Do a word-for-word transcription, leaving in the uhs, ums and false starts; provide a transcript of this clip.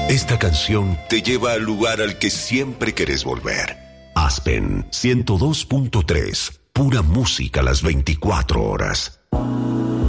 Esta canción te lleva al lugar al que siempre querés volver. Aspen ciento dos punto tres, pura música las veinticuatro horas.